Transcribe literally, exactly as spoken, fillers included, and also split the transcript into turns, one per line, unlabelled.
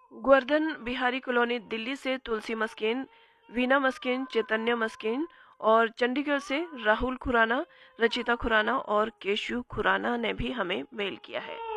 Govardhan Bihari colony Delhi से तुलसी मस्किन, वीना मस्किन, चैतन्य मस्किन और चंडीगढ़ से राहुल खुराना, रचिता खुराना और केशु खुराना ने भी हमें मेल किया है।